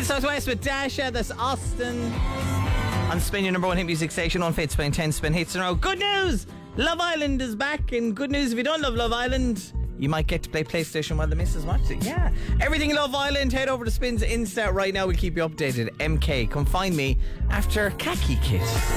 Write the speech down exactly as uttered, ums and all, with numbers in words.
Mid Southwest with Dasha. That's Austin. On Spin, your number one hit music station. On Fate Spin ten Spin hits in a row. Good news! Love Island is back. And good news if you don't love Love Island, you might get to play PlayStation while the missus watches it. Yeah. Everything Love Island. Head over to Spin's Insta right now. We'll keep you updated. M K, come find me after Khaki Kit.